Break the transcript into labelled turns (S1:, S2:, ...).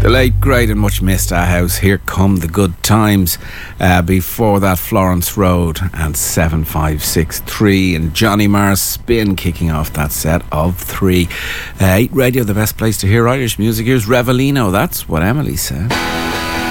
S1: The late, great and much missed House. Here Come the Good Times. Before that, Florence Road and 7563 and Johnny Marr's Spin kicking off that set of 3. 8 Radio, the best place to hear Irish music. Here's Revelino. That's what Emily said.